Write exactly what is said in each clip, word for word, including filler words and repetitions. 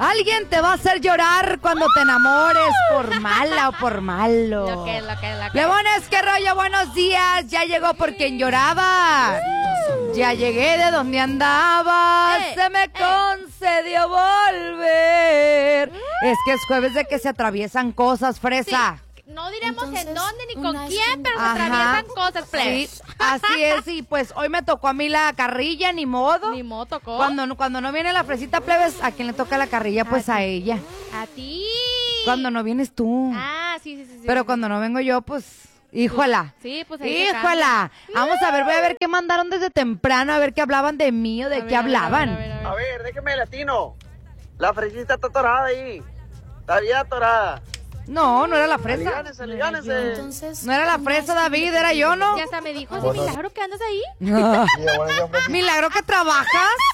Alguien te va a hacer llorar cuando te enamores, por mala o por malo. Lo que, lo que, lo que. Plebones, qué rollo, buenos días. Ya llegó por quien lloraba. Ya llegué de donde andaba. Eh, Se me eh. concedió volver. Es que es jueves de que se atraviesan cosas, fresa. Sí. No diremos Entonces, en dónde ni con una quién, pero se Ajá. atraviesan cosas, Sí, plebes. así es. Y pues hoy me tocó a mí la carrilla, ni modo. Ni modo tocó. Cuando, no- cuando no viene la fresita, plebes, ¿a quién le toca la carrilla? Pues a ella. A ti. Cuando no vienes tú. Ah, sí, sí, sí. sí, Pero sí. cuando no vengo yo, pues, híjola. Sí, pues ahí se Híjola. Vamos a ver, voy a ver qué mandaron desde temprano, a ver qué hablaban de mí o de A qué ver, a ver, hablaban. a ver, a ver, a A ver. ver, déjeme latino. La fresita está atorada ahí. Está bien atorada. No, no era la fresa. Aliviánense, aliviánense. Entonces, No era la fresa, David, era yo, ¿no? Y hasta me dijo, ese Bueno. milagro que andas ahí. Mira, bueno, yo ofrecí Milagro que trabajas.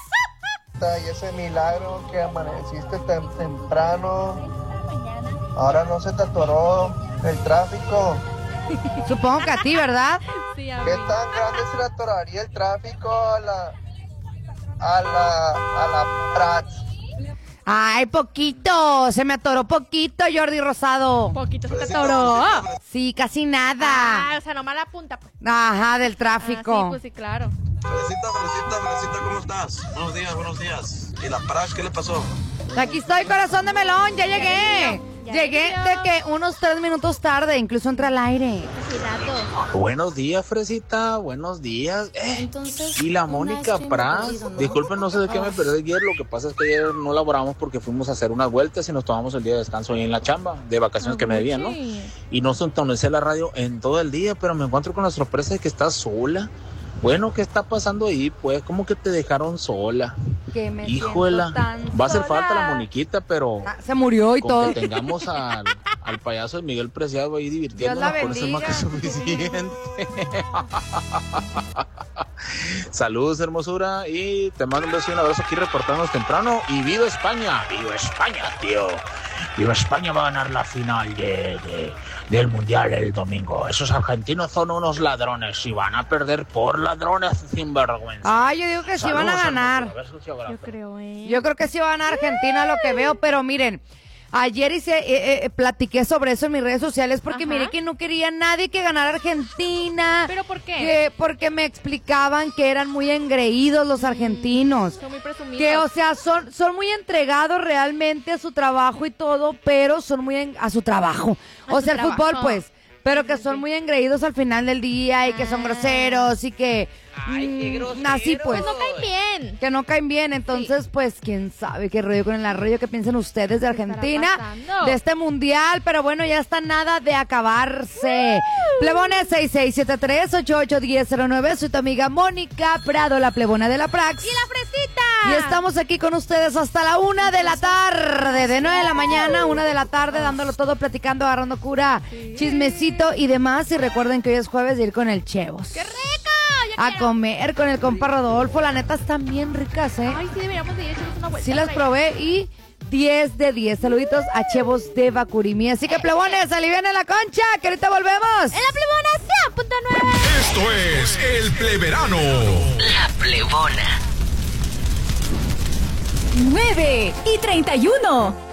y ese milagro que amaneciste tem- temprano, ahora no se te atoró el tráfico. Supongo que a ti, ¿verdad? Sí, a ¿Qué mí. tan grande se le atoraría el tráfico a la a la a la Prats? Ay, poquito. Se me atoró poquito, Jordi Rosado. Poquito se te atoró. Sí, casi nada. Ah, o sea, nomás la punta, pues. Ajá, del Ah, tráfico. sí, pues sí, claro. Fresita, Fresita, Fresita, ¿cómo estás? Buenos días, buenos días. ¿Y la Prax qué le pasó? Aquí estoy, corazón de melón, ya llegué. Ya Llegué llegué. de que unos tres minutos tarde, incluso entré al aire. Así datos. Buenos días, Fresita, buenos días. Eh, entonces, y la una Mónica stream Praz, perdido, ¿no? disculpen, no sé de qué me perdí ayer, lo que pasa es que ayer no laboramos porque fuimos a hacer unas vueltas y nos tomamos el día de descanso ahí en la chamba, de vacaciones que me debían, ¿no? Y no sintonicé la radio en todo el día, pero me encuentro con la sorpresa de que estás sola. Bueno, ¿qué está pasando ahí? Pues, ¿cómo que te dejaron sola? Que me Híjola, siento tan va a hacer sola. falta la Moniquita, pero Ah, se murió y con todo. que tengamos al, al payaso de Miguel Preciado ahí divirtiéndonos, Dios la por eso es más que suficiente. Saludos, hermosura, y te mando un beso y un abrazo aquí reportándonos temprano. Y viva España, viva España, tío. Viva España, va a ganar la final de, de- del Mundial el domingo. Esos argentinos son unos ladrones y van a perder por ladrones sin vergüenza. Ay, yo digo que sí van a ganar. Yo creo, eh. Yo creo que sí va a ganar Argentina, lo que veo, pero miren, ayer hice, eh, eh, platiqué sobre eso en mis redes sociales porque Ajá. miré que no quería nadie que ganara Argentina. ¿Pero por qué? Que- porque me explicaban que eran muy engreídos los argentinos. Son muy presumidos. Que, o sea, son, son muy entregados realmente a su trabajo y todo, pero son muy en- a su trabajo. A o su sea, el trabajo. fútbol, pues. Pero que son muy engreídos al final del día y que son Ah. groseros y que... Ay, qué mm, grosero. así pues. Pues no caen bien. Que no caen bien, entonces pues quién sabe qué rollo con el arroyo que piensan ustedes de Argentina, pasando? de este mundial, pero bueno, ya está nada de acabarse. Plebones seis seis siete tres ocho ocho uno cero cero nueve, soy tu amiga Mónica Prado, la plebona de la Prax. ¡Y la fresita! Y estamos aquí con ustedes hasta la una de la tarde, de nueve de la mañana, una de la tarde, dándolo todo, platicando, agarrando cura, chismecito y demás. Y recuerden que hoy es jueves de ir con el Chevos. ¡Qué rico! Ya A quiero. comer con el compa Rodolfo, la neta están bien ricas, ¿eh? Ay, sí, deberíamos de ir a echarnos una vuelta. Sí las por allá. probé y diez de diez. Saluditos a Chevos de Bacurimí. Así que, plebones, alivianen la concha, que ahorita volvemos. En la plebona cien punto nueve. Esto es El Pleverano. La Plebona. nueve y treinta y uno.